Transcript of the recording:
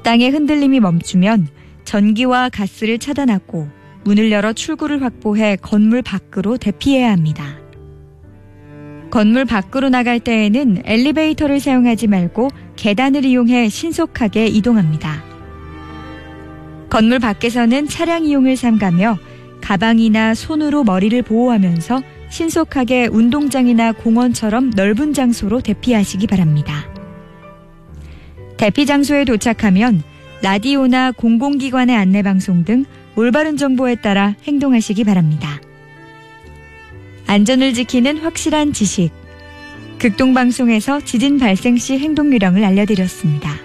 땅의 흔들림이 멈추면 전기와 가스를 차단하고 문을 열어 출구를 확보해 건물 밖으로 대피해야 합니다. 건물 밖으로 나갈 때에는 엘리베이터를 사용하지 말고 계단을 이용해 신속하게 이동합니다. 건물 밖에서는 차량 이용을 삼가며 가방이나 손으로 머리를 보호하면서 신속하게 운동장이나 공원처럼 넓은 장소로 대피하시기 바랍니다. 대피 장소에 도착하면 라디오나 공공기관의 안내방송 등 올바른 정보에 따라 행동하시기 바랍니다. 안전을 지키는 확실한 지식. 극동방송에서 지진 발생 시 행동 요령을 알려드렸습니다.